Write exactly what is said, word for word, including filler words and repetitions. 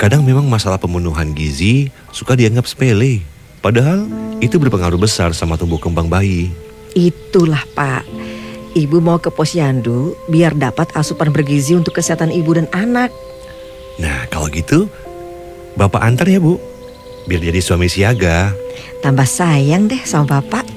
Kadang memang masalah pemenuhan gizi suka dianggap sepele. Padahal itu berpengaruh besar sama tumbuh kembang bayi. Itulah Pak, Ibu mau ke posyandu biar dapat asupan bergizi untuk kesehatan ibu dan anak. Nah kalau gitu, Bapak antar ya Bu, biar jadi suami siaga. Tambah sayang deh sama Bapak.